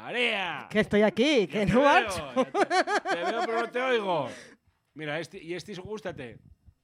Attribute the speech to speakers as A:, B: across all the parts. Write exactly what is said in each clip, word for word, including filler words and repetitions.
A: María.
B: Que estoy aquí,
A: Ya
B: que
A: te
B: no
A: veo,
B: marcho.
A: ya Te, te veo, pero no te oigo. Mira, este, y este, gústate.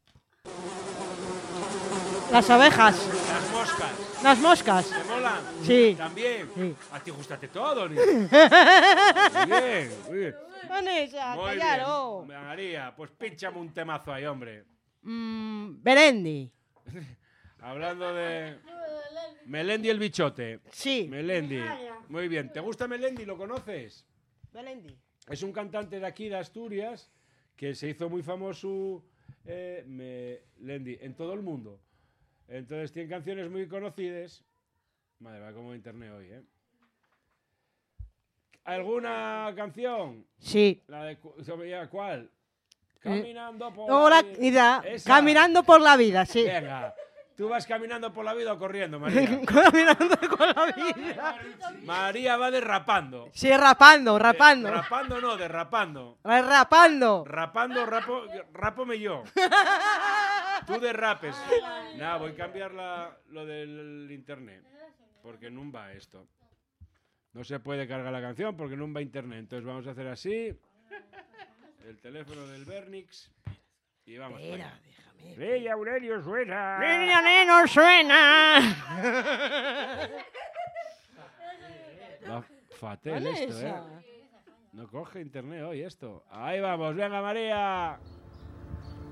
B: Las ovejas,
A: Las moscas.
B: las moscas.
A: ¿Te molan?
B: Sí.
A: También.
B: Sí.
A: A ti gústate todo, ni. Muy bien, muy bien.
B: Vanessa,
A: Muy
B: claro.
A: bien. María, pues pínchame un temazo ahí, hombre.
B: Mm, Berendi.
A: Hablando de Melendi el bichote.
B: Sí.
A: Melendi. Muy bien. ¿Te gusta Melendi? ¿Lo conoces?
B: Berendi.
A: Es un cantante de aquí, de Asturias, que se hizo muy famoso eh, Melendi en todo el mundo. Entonces tiene canciones muy conocidas. Madre, va como internet hoy, ¿eh? ¿Alguna canción?
B: Sí.
A: La de cu- ¿Cuál? Caminando por
B: Hola,
A: la
B: vida.
A: Esa.
B: Caminando por la vida, sí.
A: Venga. ¿Tú vas caminando por la vida o corriendo, María?
B: Caminando por la vida.
A: María va derrapando.
B: Sí, rapando, rapando.
A: Eh, rapando no, derrapando.
B: Rapando.
A: Rapando, rapo, rapome yo. Tú derrapes. Nada, voy a cambiar la, lo del internet. Porque no va esto. No se puede cargar la canción porque no va internet. Entonces vamos a hacer así. El teléfono del Bernix. Y vamos.
B: Espera, déjame.
A: ¡Rey Aurelio suena!
B: ¡Niña, neno, suena!
A: Va fatal esto, ¿eh?
B: Vanessa.
A: No coge internet hoy esto. Ahí vamos, venga María.